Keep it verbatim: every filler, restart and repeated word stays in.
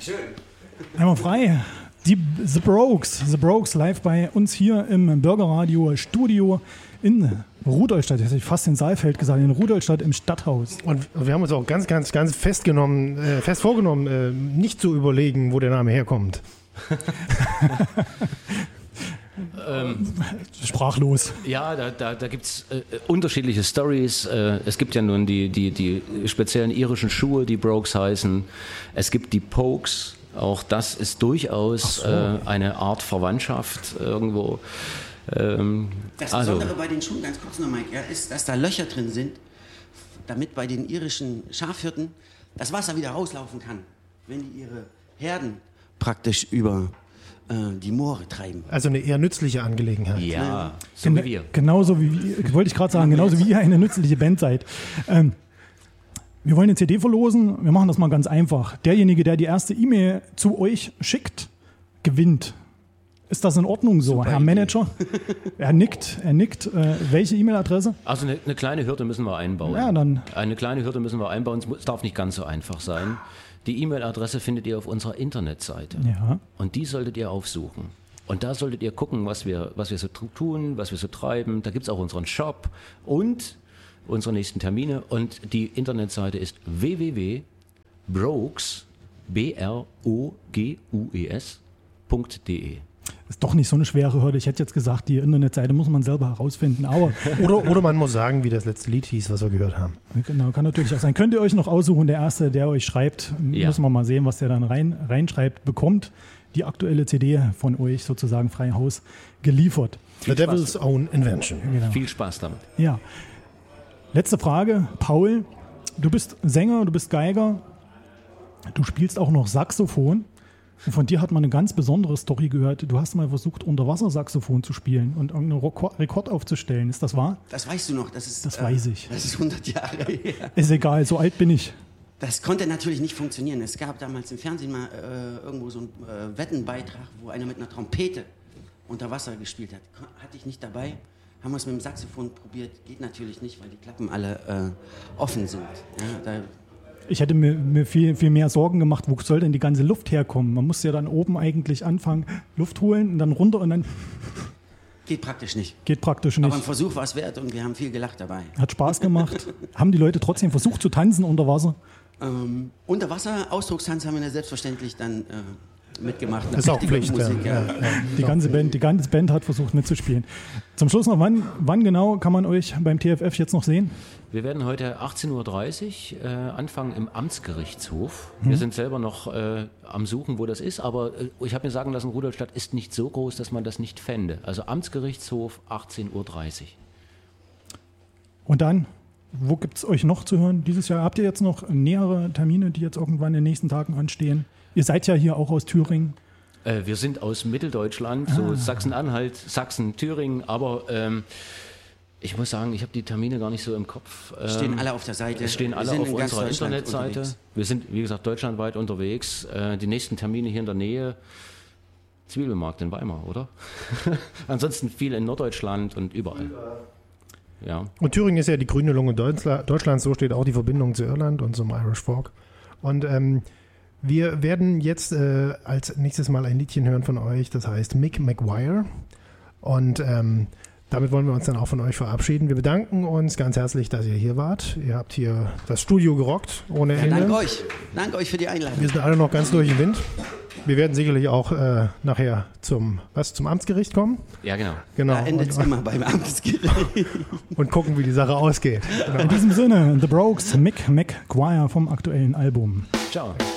Dankeschön. Einmal frei. Die The Brokes, The Brokes live bei uns hier im Bürgerradio Studio in Rudolstadt. Jetzt hätte ich fast in Saalfeld gesagt, in Rudolstadt im Stadthaus. Und wir haben uns auch ganz, ganz, ganz festgenommen, äh, fest vorgenommen, äh, nicht zu überlegen, wo der Name herkommt. ähm, Sprachlos. Ja, da, da, da gibt es äh, unterschiedliche Stories. Äh, es gibt ja nun die, die, die speziellen irischen Schuhe, die Brokes heißen. Es gibt die Pokes. Auch das ist durchaus so. äh, eine Art Verwandtschaft irgendwo. Ähm, das Besondere also. bei den Schuhen, ganz kurz noch, Mike, ja, ist, dass da Löcher drin sind, damit bei den irischen Schafhirten das Wasser wieder rauslaufen kann, wenn die ihre Herden praktisch über äh, die Moore treiben. Also eine eher nützliche Angelegenheit. Ja, ja. so Gen- wie wir. Genauso wie, wollte ich gerade sagen, genauso wie ihr eine nützliche Band seid. Ähm, Wir wollen eine C D verlosen. Wir machen das mal ganz einfach. Derjenige, der die erste E-Mail zu euch schickt, gewinnt. Ist das in Ordnung so, Super Herr Idee. Manager? Er nickt. Er nickt. Äh, welche E-Mail-Adresse? Also eine, eine kleine Hürde müssen wir einbauen. Ja, dann. Eine kleine Hürde müssen wir einbauen. Es darf nicht ganz so einfach sein. Die E-Mail-Adresse findet ihr auf unserer Internetseite. Ja. Und die solltet ihr aufsuchen. Und da solltet ihr gucken, was wir, was wir so tun, was wir so treiben. Da gibt es auch unseren Shop und unsere nächsten Termine, und die Internetseite ist w w w punkt brokes b r o g u e s punkt d e. Ist doch nicht so eine schwere Hürde. Ich hätte jetzt gesagt, die Internetseite muss man selber herausfinden. Aber oder, oder man muss sagen, wie das letzte Lied hieß, was wir gehört haben. Genau, kann natürlich auch sein. Könnt ihr euch noch aussuchen, der Erste, der euch schreibt, ja. Müssen wir mal sehen, was der dann rein, reinschreibt, bekommt die aktuelle C D von euch sozusagen frei Haus geliefert. The Devil's Own Invention. Genau. Viel Spaß damit. Ja. Letzte Frage, Paul, du bist Sänger, du bist Geiger, du spielst auch noch Saxophon, und von dir hat man eine ganz besondere Story gehört. Du hast mal versucht, Unterwassersaxophon zu spielen und irgendeinen Rekord aufzustellen. Ist das wahr? Das weißt du noch. Das ist, das äh, weiß ich. Das ist hundert Jahre her. Ist egal, so alt bin ich. Das konnte natürlich nicht funktionieren. Es gab damals im Fernsehen mal äh, irgendwo so einen äh, Wettenbeitrag, wo einer mit einer Trompete unter Wasser gespielt hat. Hatte ich nicht dabei. Haben wir es mit dem Saxophon probiert. Geht natürlich nicht, weil die Klappen alle äh, offen sind. Ja, da ich hätte mir, mir viel, viel mehr Sorgen gemacht, wo soll denn die ganze Luft herkommen? Man muss ja dann oben eigentlich anfangen, Luft holen und dann runter und dann... Geht praktisch nicht. Geht praktisch nicht. Aber ein Versuch war es wert und wir haben viel gelacht dabei. Hat Spaß gemacht. Haben die Leute trotzdem versucht zu tanzen unter Wasser? Ähm, unter Wasser, Ausdruckstanz haben wir selbstverständlich dann äh, mitgemacht. Das ist auch Pflicht. Musik, ja. Ja. Ja. Die, ganze Band, die ganze Band hat versucht mitzuspielen. Zum Schluss noch, wann, wann genau kann man euch beim T F F jetzt noch sehen? Wir werden heute achtzehn Uhr dreißig äh, anfangen im Amtsgerichtshof. Hm. Wir sind selber noch äh, am Suchen, wo das ist, aber äh, ich habe mir sagen lassen, Rudolstadt ist nicht so groß, dass man das nicht fände. Also Amtsgerichtshof, achtzehn Uhr dreißig. Und dann, wo gibt es euch noch zu hören dieses Jahr? Habt ihr jetzt noch nähere Termine, die jetzt irgendwann in den nächsten Tagen anstehen? Ihr seid ja hier auch aus Thüringen. Äh, wir sind aus Mitteldeutschland, ah. so Sachsen-Anhalt, Sachsen, Thüringen, aber... Ähm, ich muss sagen, ich habe die Termine gar nicht so im Kopf. Es stehen alle auf der Seite. Es stehen alle auf unserer Internetseite. Wir sind, wie gesagt, deutschlandweit unterwegs. Äh, die nächsten Termine hier in der Nähe, Zwiebelmarkt in Weimar, oder? Ansonsten viel in Norddeutschland und überall. Ja. Und Thüringen ist ja die grüne Lunge Deutschlands, so steht auch die Verbindung zu Irland und zum Irish Folk. Und ähm, wir werden jetzt äh, als nächstes Mal ein Liedchen hören von euch, das heißt Mick Maguire. Und ähm, damit wollen wir uns dann auch von euch verabschieden. Wir bedanken uns ganz herzlich, dass ihr hier wart. Ihr habt hier das Studio gerockt, ohne ja, Ende. Danke euch. Danke euch für die Einladung. Wir sind alle noch ganz durch den Wind. Wir werden sicherlich auch äh, nachher zum, was, zum Amtsgericht kommen. Ja, genau. genau. Da endet es immer beim Amtsgericht. Und gucken, wie die Sache ausgeht. Genau. In diesem Sinne, The Brokes, Mick Maguire vom aktuellen Album. Ciao.